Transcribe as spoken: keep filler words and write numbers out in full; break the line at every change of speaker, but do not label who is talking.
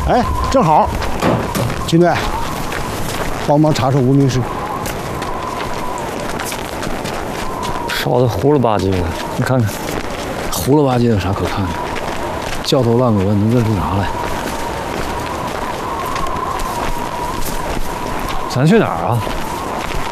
哎，正好，秦队，帮忙查查无名氏。
烧的糊了吧唧的，你看看。
糊了吧唧的有啥可看的？焦头烂额，能认出啥来？
咱去哪儿啊？